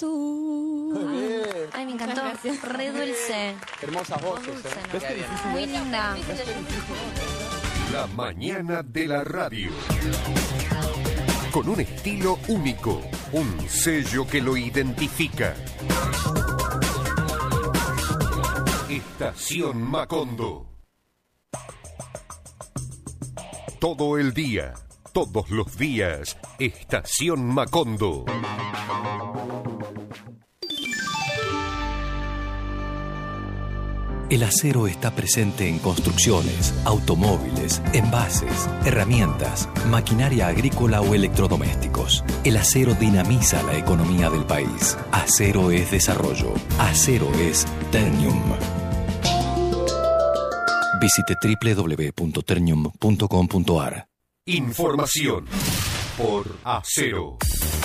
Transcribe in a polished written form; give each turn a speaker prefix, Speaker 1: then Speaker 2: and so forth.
Speaker 1: tú.
Speaker 2: Ay, me encantó. Re dulce.
Speaker 3: Hermosas voces.
Speaker 2: Dulce, ¿no?
Speaker 3: ¿Ves qué difícil?
Speaker 2: Muy linda.
Speaker 4: La mañana de la radio. Con un estilo único, un sello que lo identifica. Estación Macondo. Todo el día, todos los días, Estación Macondo.
Speaker 5: El acero está presente en construcciones, automóviles, envases, herramientas, maquinaria agrícola o electrodomésticos. El acero dinamiza la economía del país. Acero es desarrollo. Acero es Ternium. Visite www.ternium.com.ar.
Speaker 4: Información por Acero.